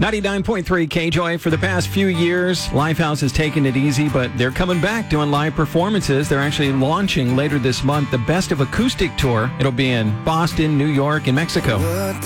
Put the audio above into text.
99.3 KJOY. For the past few years, Lifehouse has taken it easy, but they're coming back doing live performances. They're actually launching later this month the Best of Acoustic Tour. It'll be in Boston, New York, and Mexico.